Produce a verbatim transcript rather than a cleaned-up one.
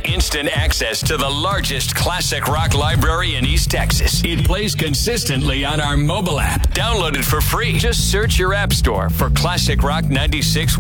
instant access to the largest classic rock library in East Texas. It plays consistently on our mobile app. Download it for free. Just search your app store for Classic Rock ninety-six